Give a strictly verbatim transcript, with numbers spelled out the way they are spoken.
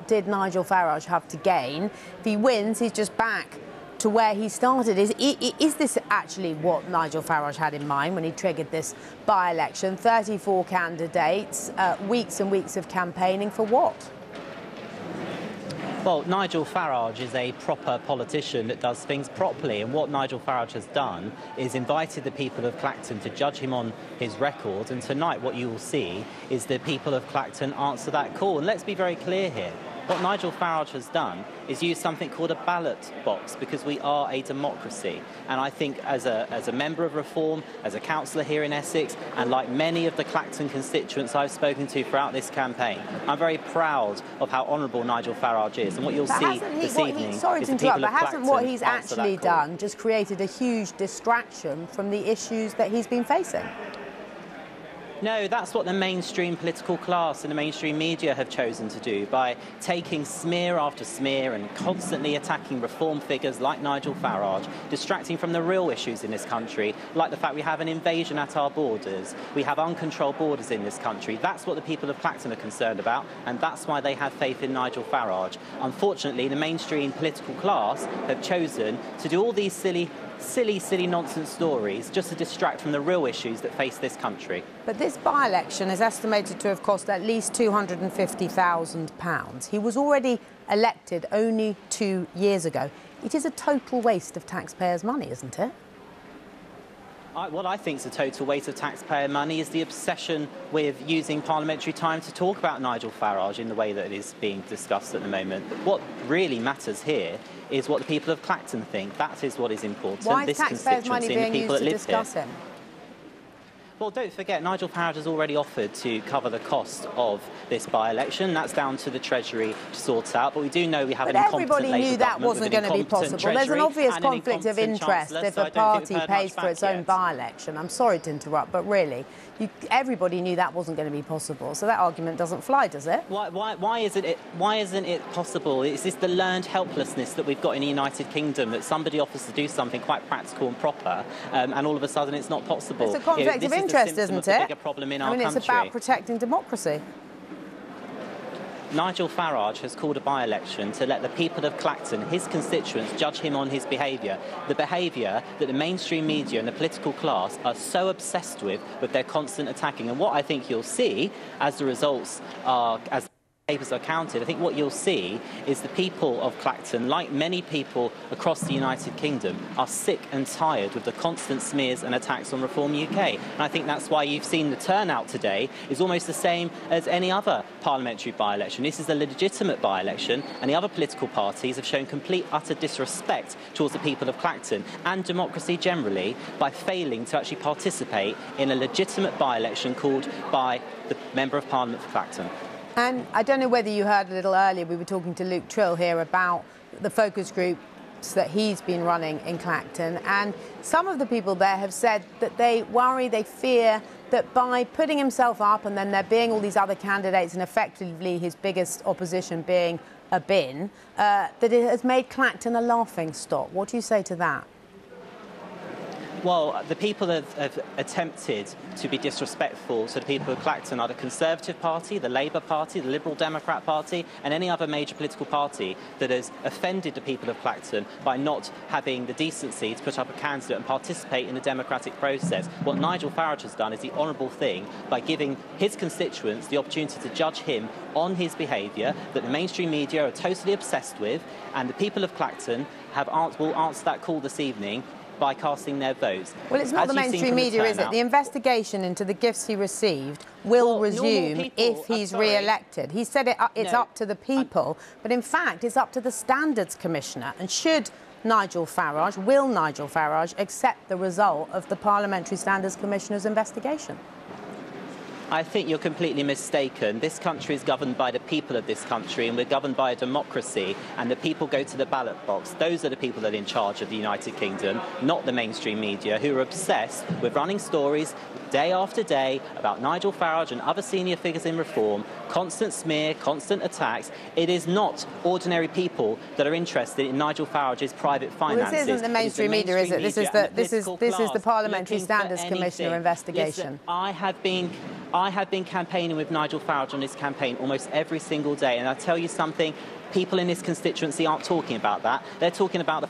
what did Nigel Farage have to gain? If he wins, he's just back to where he started. Is, is this actually what Nigel Farage had in mind when he triggered this by-election? thirty-four candidates, uh, weeks and weeks of campaigning for what? Well, Nigel Farage is a proper politician that does things properly, and what Nigel Farage has done is invited the people of Clacton to judge him on his record, and tonight what you will see is the people of Clacton answer that call. And let's be very clear here. What Nigel Farage has done is use something called a ballot box, because we are a democracy. And I think as a, as a member of Reform, as a councillor here in Essex, and like many of the Clacton constituents I've spoken to throughout this campaign, I'm very proud of how honourable Nigel Farage is. And what you'll but see he, this evening he, sorry is to the people interrupt, of but hasn't what he's answer actually that call. done just created a huge distraction from the issues that he's been facing? No, that's what the mainstream political class and the mainstream media have chosen to do by taking smear after smear and constantly attacking Reform figures like Nigel Farage, distracting from the real issues in this country, like the fact we have an invasion at our borders, we have uncontrolled borders in this country. That's what the people of Clacton are concerned about, and that's why they have faith in Nigel Farage. Unfortunately, the mainstream political class have chosen to do all these silly silly, silly nonsense stories just to distract from the real issues that face this country. But this by-election is estimated to have cost at least two hundred and fifty thousand pounds. He was already elected only two years ago. It is a total waste of taxpayers' money, isn't it? I, what I think is a total waste of taxpayer money is the obsession with using parliamentary time to talk about Nigel Farage in the way that it is being discussed at the moment. What really matters here is what the people of Clacton think. That is what is important. Why is this taxpayers' money being used to discuss him? Well, don't forget, Nigel Farage has already offered to cover the cost of this by-election. That's down to the Treasury to sort out. But we do know we have but an incompetent everybody Labour knew that wasn't going to be possible. There's an obvious conflict of interest if so a party pays for its own by-election. I'm sorry to interrupt, but really, you, everybody knew that wasn't going to be possible. So that argument doesn't fly, does it? Why, why, why, isn't it? Why isn't it possible? Is this the learned helplessness that we've got in the United Kingdom, that somebody offers to do something quite practical and proper, um, and all of a sudden it's not possible? It's a conflict you know, of interest, isn't it? Problem in I our mean, it's country. about protecting democracy. Nigel Farage has called a by-election to let the people of Clacton, his constituents, judge him on his behaviour. The behaviour that the mainstream media and the political class are so obsessed with, with their constant attacking. And what I think you'll see as the results are, as papers are counted, I think what you'll see is the people of Clacton, like many people across the United Kingdom, are sick and tired with the constant smears and attacks on Reform U K. And I think that's why you've seen the turnout today is almost the same as any other parliamentary by-election. This is a legitimate by-election, and the other political parties have shown complete, utter disrespect towards the people of Clacton and democracy generally by failing to actually participate in a legitimate by-election called by the Member of Parliament for Clacton. And I don't know whether you heard a little earlier, we were talking to Luke Trill here about the focus groups that he's been running in Clacton. And some of the people there have said that they worry, they fear that by putting himself up and then there being all these other candidates and effectively his biggest opposition being a bin, uh, that it has made Clacton a laughing stock. What do you say to that? Well, the people have, have attempted to be disrespectful to the people of Clacton are the Conservative Party, the Labour Party, the Liberal Democrat Party, and any other major political party that has offended the people of Clacton by not having the decency to put up a candidate and participate in the democratic process. What Nigel Farage has done is the honourable thing by giving his constituents the opportunity to judge him on his behaviour that the mainstream media are totally obsessed with, and the people of Clacton have, will answer that call this evening by casting their votes. Well, it's not As the mainstream media, is it? The investigation into the gifts he received will well, resume if he's re-elected. He said it, it's no, up to the people, I'm... but in fact, it's up to the Standards Commissioner. And should Nigel Farage, will Nigel Farage accept the result of the Parliamentary Standards Commissioner's investigation? I think you're completely mistaken. This country is governed by the people of this country, and we're governed by a democracy, and the people go to the ballot box. Those are the people that are in charge of the United Kingdom, not the mainstream media, who are obsessed with running stories day after day about Nigel Farage and other senior figures in Reform, constant smear, constant attacks. It is not ordinary people that are interested in Nigel Farage's private finances. Well, this isn't the mainstream media, is it? This is the this is this is the Parliamentary Standards Commissioner investigation. Listen, I have been I have been campaigning with Nigel Farage on this campaign almost every single day, and I tell you something. People in this constituency aren't talking about that. They're talking about the